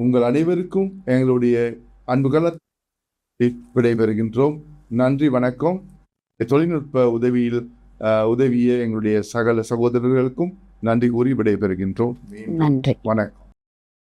உங்கள் அனைவருக்கும் எங்களுடைய அன்புகள விடைபெறுகின்றோம். நன்றி, வணக்கம். தொழில்நுட்ப உதவிய எங்களுடைய சகல சகோதரர்களுக்கும் நன்றி கூறி விடைபெறுகின்றோம். நன்றி, வணக்கம்.